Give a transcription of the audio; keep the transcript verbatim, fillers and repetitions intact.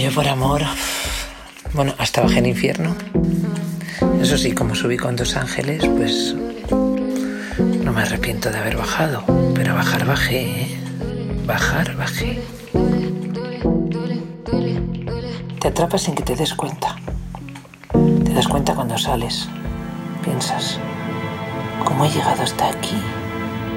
yo por amor, bueno, hasta bajé al infierno. Eso sí, como subí con dos ángeles, pues no me arrepiento de haber bajado. Pero bajar bajé, ¿eh? Bajar bajé. Te atrapas sin que te des cuenta. Te das cuenta cuando sales. Piensas, ¿cómo he llegado hasta aquí?